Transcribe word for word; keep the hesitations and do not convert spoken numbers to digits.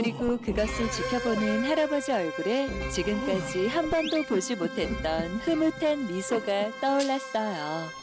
그리고 그것을 지켜보는 할아버지 얼굴에 지금까지 한 번도 보지 못했던 흐뭇한 미소가 떠올랐어요.